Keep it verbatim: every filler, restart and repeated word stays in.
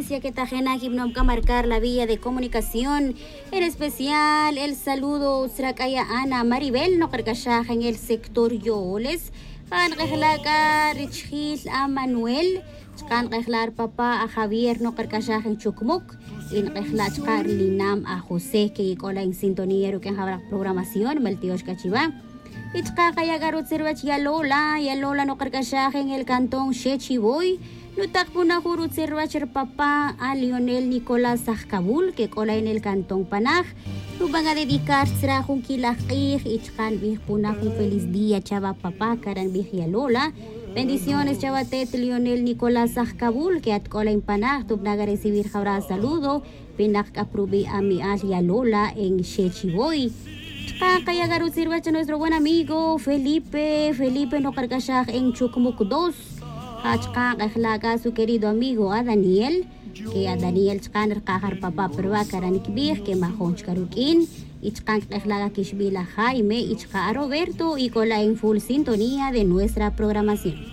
frecuencia que tajena va a marcar la vía de comunicación. En especial, el saludo Srakaya Ana Maribel, no cargashaja en el sector Yoles. Kan kahlaka Richhil a Manuel. Kan kahlar papa a Javier, no cargashaja en Chukmuk. In kahlach Carlinam a José, que cola en sintonía que habrá programación, Maltios Cachiva. Itzka kaya garot servach Yalola, Yalola no cargashaja en el cantón Shechiboy. Nutak po na hurut servacher papa a Lionel Nicolás Sajkabul, que cola en el cantón Panaj. Tu van a dedicar será kung kilakih, ichkan bih po na kung feliz día chava papá, karan bih Yalola. Bendiciones chavatet Lionel Nicolás Sajkabul, que at cola en Panaj, tu van a recibir jabra saludo, pinak aprubi a mi al Yalola en Shechiboy. Kaya garut servach nuestro buen amigo Felipe, Felipe no cargashaja en Chukmuk dos. Hachka kahlaga su querido amigo a Daniel, que a Daniel chkaner kahar papa perwa karanikbih que mahonch karukin, ichkan kahlaga kishbila Jaime, ichka a Roberto y cola en full sintonía de nuestra programación.